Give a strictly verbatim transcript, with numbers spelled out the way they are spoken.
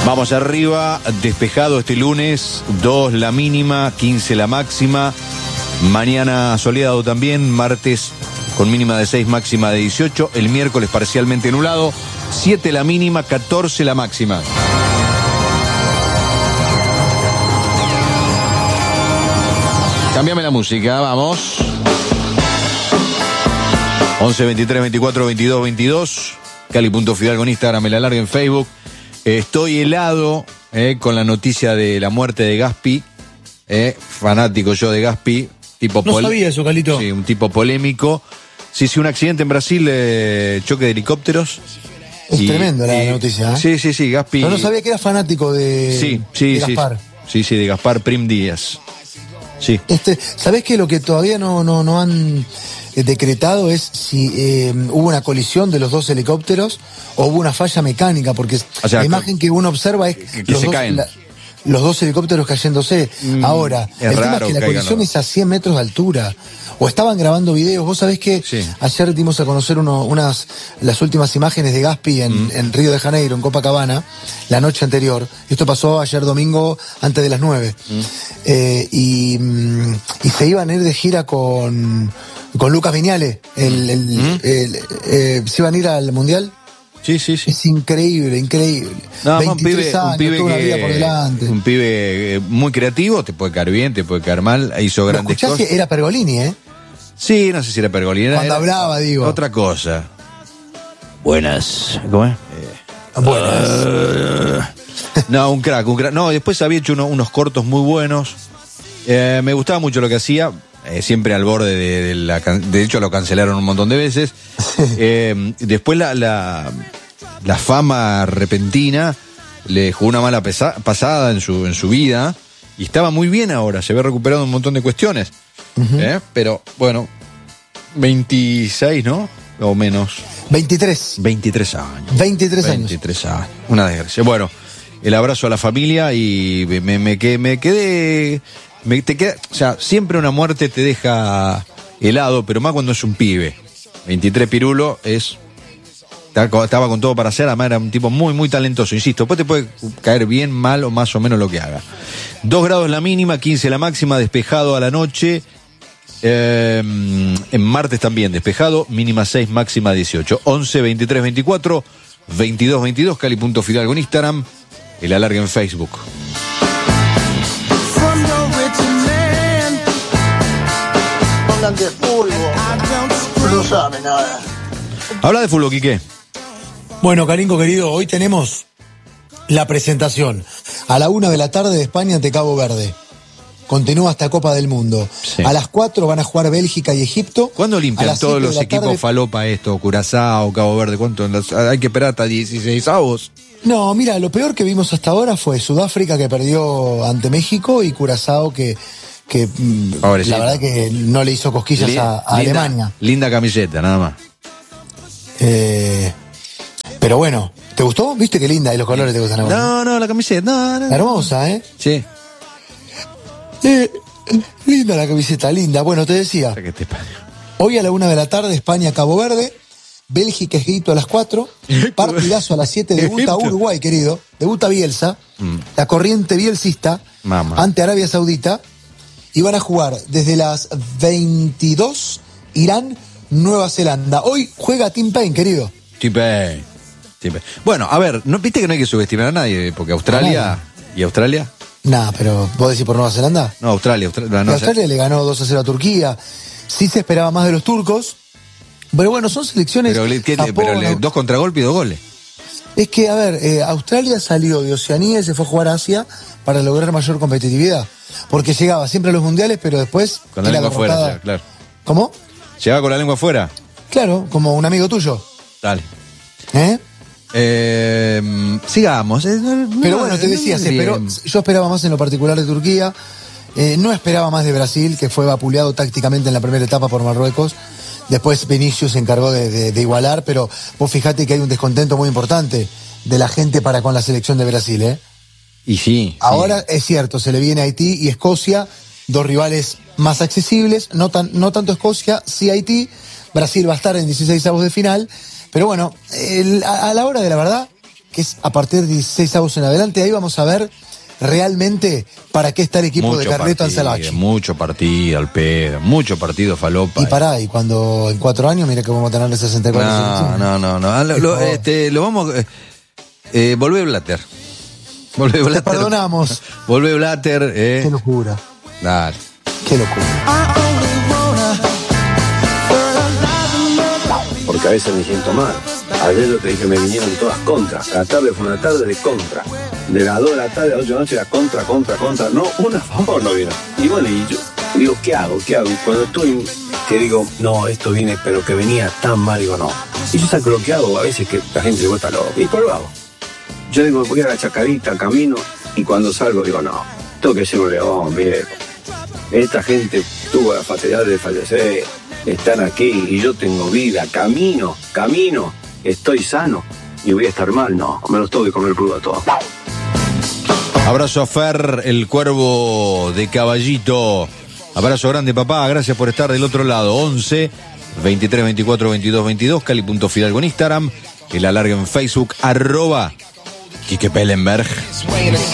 Vamos arriba, despejado este lunes, dos la mínima, quince la máxima. Mañana soleado también, martes con mínima de seis, máxima de dieciocho. El miércoles parcialmente nublado, siete la mínima, catorce la máxima. Cámbiame la música, vamos. once, veintitrés, veinticuatro, veintidós, veintidós. Cali.Fidalgo en Instagram, el alargue en Facebook. Estoy helado eh, con la noticia de la muerte de Gaspi. Eh, fanático yo de Gaspi. Tipo no sabía eso, Calito. Sí, un tipo polémico. Sí, sí, un accidente en Brasil, eh, choque de helicópteros. Es y, tremendo la y, noticia. ¿eh? Sí, sí, sí, Gaspi. Pero no sabía que era fanático de, sí, sí, de sí, Gaspar. Sí, sí, de Gaspar Prim Díaz. Sí. Este, ¿sabés que lo que todavía no, no, no han decretado es si eh, hubo una colisión de los dos helicópteros o hubo una falla mecánica? Porque o sea, la imagen que uno observa es que, que los, se dos, caen. La, los dos helicópteros cayéndose. Mm, Ahora, el tema es que la colisión no. es a cien metros de altura. O estaban grabando videos. Vos sabés que sí. Ayer dimos a conocer uno, unas las últimas imágenes de Gaspi en, mm. en Río de Janeiro, en Copacabana, la noche anterior. Esto pasó ayer domingo antes de las nueve. Mm. Eh, y, y se iban a ir de gira con, con Lucas Viñales. El, el, mm. el, el, eh, se iban a ir al Mundial. Sí, sí, sí. Es increíble, increíble. No, veintitrés un pibe, años, un pibe toda que, una vida por delante. Un pibe muy creativo, te puede caer bien, te puede caer mal, hizo grandes cosas. Era Pergolini, ¿eh? Sí, no sé si era Pergolini. Cuando era, hablaba, digo. Otra cosa. Buenas. ¿Cómo es? Eh, Buenas. Uh, no, un crack, un crack. No, después había hecho uno, unos cortos muy buenos. Eh, me gustaba mucho lo que hacía. Eh, siempre al borde de, de la... De hecho, lo cancelaron un montón de veces. Eh, después la, la, la fama repentina le jugó una mala pesa, pasada en su, en su vida. Y estaba muy bien ahora. Se ve recuperado un montón de cuestiones. Uh-huh. ¿Eh? Pero, bueno, veintiséis, ¿no? O menos. veintitrés. veintitrés años. veintitrés años. veintitrés años. Una desgracia. Bueno, el abrazo a la familia y me, me, me, me quedé... Me, te queda, o sea, siempre una muerte te deja helado, pero más cuando es un pibe. veintitrés pirulo es... Estaba con todo para hacer, además era un tipo muy, muy talentoso, insisto. Después te puede caer bien, mal o más o menos lo que haga. dos grados la mínima, quince la máxima, despejado a la noche. Eh, en martes también despejado, mínima seis, máxima dieciocho. once, veintitrés, veinticuatro, veintidós, veintidós, Cali.Fidalgo en Instagram, el alargue en Facebook. De fútbol, no sabe nada. Habla de fútbol, Quique. Bueno, Carinco querido, hoy tenemos la presentación a la una de la tarde de España ante Cabo Verde. Continúa hasta Copa del Mundo. Sí. A las cuatro van a jugar Bélgica y Egipto. ¿Cuándo limpian todos los equipos tarde... falopa esto? Curazao, Cabo Verde, ¿cuánto? Hay que esperar hasta dieciséis avos. No, mira, lo peor que vimos hasta ahora fue Sudáfrica, que perdió ante México, y Curazao, que... que Pobrecito. La verdad que no le hizo cosquillas Lin, a, a linda, Alemania. Linda camiseta, nada más. Eh, pero bueno, ¿te gustó? ¿Viste qué linda? ¿Y los colores te gustan? No, no, no la camiseta, no, no. Hermosa, ¿eh? Sí. Eh, linda la camiseta, linda. Bueno, te decía, hoy a la una de la tarde, España, Cabo Verde, Bélgica, Egipto a las cuatro, partidazo a las siete, debuta Uruguay, querido, debuta Bielsa, mm. la corriente bielsista, Mama. ante Arabia Saudita. Y van a jugar desde las veintidós, Irán, Nueva Zelanda. Hoy juega Tim Payne, querido. Tim Payne. Tim Payne. Bueno, a ver, ¿no viste que no hay que subestimar a nadie? Porque Australia... Ah, ¿y Australia? Nah, pero ¿vos decís por Nueva Zelanda? No, Australia. Australia, no, Australia sé. Le ganó dos a cero a Turquía. Sí se esperaba más de los turcos. Pero bueno, son selecciones... Pero, ¿qué, Japón, pero le, dos contragolpes y dos goles. Es que, a ver, eh, Australia salió de Oceanía y se fue a jugar a Asia para lograr mayor competitividad. Porque llegaba siempre a los mundiales, pero después... Con la lengua afuera, o sea, claro. ¿Cómo? ¿Llegaba con la lengua afuera? Claro, como un amigo tuyo. Dale. ¿Eh? Eh, sigamos. Pero bueno, te decía, se esperó, yo esperaba más en lo particular de Turquía. Eh, no esperaba más de Brasil, que fue vapuleado tácticamente en la primera etapa por Marruecos. Después Vinicius se encargó de, de, de igualar, pero vos fijate que hay un descontento muy importante de la gente para con la selección de Brasil, ¿eh? Y sí. Ahora sí. Es cierto, se le viene Haití y Escocia, dos rivales más accesibles, no, tan, no tanto Escocia, sí Haití. Brasil va a estar en dieciséis avos de final, pero bueno, el, a, a la hora de la verdad, que es a partir de dieciséis avos en adelante. Ahí vamos a ver realmente para qué está el equipo mucho de Carleto Anzalacci. Mucho partido al pedo, mucho partido falopa. Y pará, y cuando en cuatro años, mira que vamos a tener el sesenta y cuatro. No, no, no, no. Lo, lo, este, lo vamos. Eh, eh, volvé Blatter. Volvé Blatter. Te perdonamos. Volvé Blatter. Eh. Qué locura. Dale. Qué locura. Porque a veces me siento mal. Ayer yo te dije que me vinieron todas contras. La tarde fue una tarde de contra. De las dos de la tarde a las ocho de la noche era contra, contra, contra. No, una a favor no vino. Y bueno, y yo digo, ¿qué hago? ¿Qué hago? Y cuando estoy, que digo, no, esto viene, pero que venía tan mal, digo, no. Y yo saco lo que hago, a veces que la gente se vuelta loca. Y por lo hago. Yo digo, voy a la chacarita, camino, y cuando salgo digo, no, tengo que ser un león, viejo. Esta gente tuvo la fatalidad de fallecer, están aquí, y yo tengo vida, camino, camino, estoy sano, y voy a estar mal, no, me los tengo que comer crudo a todos. Abrazo a Fer, el cuervo de Caballito. Abrazo grande, papá, gracias por estar del otro lado. once, veintitrés, veinticuatro, veintidós, veintidós, Cali.Fidalgo en Instagram, el alargue en Facebook, arroba Quique Pellenberg.